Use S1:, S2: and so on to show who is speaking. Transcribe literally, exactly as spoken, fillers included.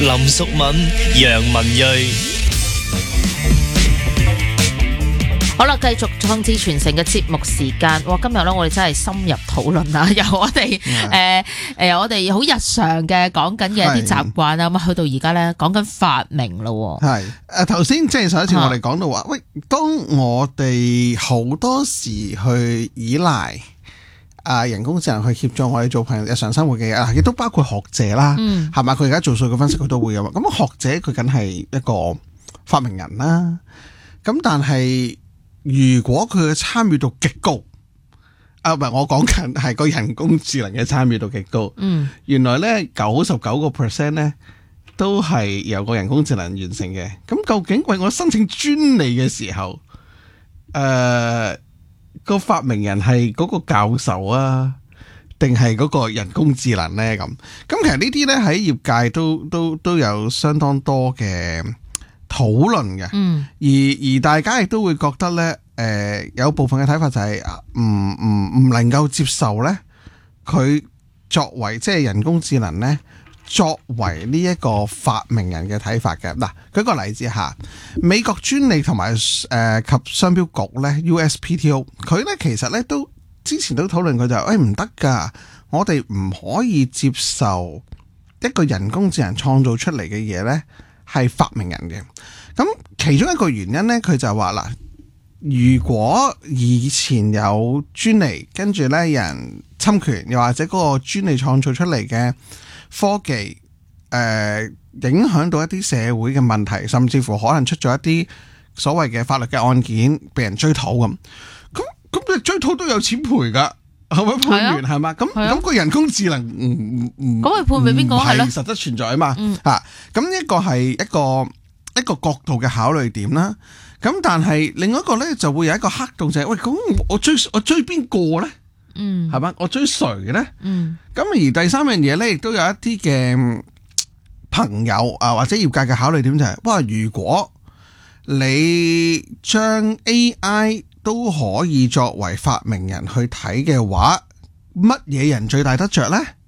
S1: 林淑敏、楊文睿。
S2: 好啦，繼續創智全城嘅節目時間。哇，今日咧我哋真係深入討論啦，由我哋誒誒，由我哋好日常嘅講緊嘅一啲習慣啊，咁去到而家咧講緊發明咯。
S3: 係誒，頭先即係上一次我哋講到話，喂，當我哋好多時去依賴啊人工智能去協助我哋做朋友日常生活嘅嘢啊，亦都包括學者啦，係嘛、嗯？佢而家做數據分析佢都會噶嘛。咁學者佢梗係一個發明人啦。咁但係如果佢嘅參與度極高，啊唔係我講緊係個人工智能嘅參與度極高。嗯，原來咧九十九個 percent 咧都係由個人工智能完成嘅。咁究竟為我申請專利嘅時候，誒、呃、個發明人係嗰個教授啊，定係嗰個人工智能咧？咁咁其實呢啲咧喺業界都都都有相當多嘅討論嘅，嗯、而而大家亦都會覺得咧，誒、呃、有部分嘅睇法就係唔唔唔能夠接受咧，佢作為即係人工智能咧，作為呢一個發明人嘅睇法嘅。嗱，舉個例子下，美國專利同埋誒及商標局咧 U S P T O， 佢咧其實咧都之前都討論佢就誒唔得㗎，我哋唔可以接受一個人工智能創造出嚟嘅嘢咧係發明人嘅。咁其中一個原因咧，佢就話啦，如果以前有專利，跟住咧有人侵權，又或者嗰個專利創造出嚟嘅科技，誒、呃、影響到一啲社會嘅問題，甚至乎可能出咗一啲所謂嘅法律嘅案件，被人追討咁，咁咁你追討都有錢賠噶，係咪判完係嘛？咁咁個人工智能唔唔咁
S2: 佢判俾邊個係咧？
S3: 實質存在啊嘛，嗯、啊咁呢個係一個一個角度嘅考慮點啦。咁但係另外一個咧就會有一個黑洞，就係、是、喂，咁我追我追邊個咧？嗯，係嘛？我追誰咧？嗯，咁而第三樣嘢咧，亦都有一啲嘅朋友啊，或者業界嘅考慮點就係、是，哇！如果你將 A I 都可以作為發明人去睇嘅話，乜嘢人最大得着咧？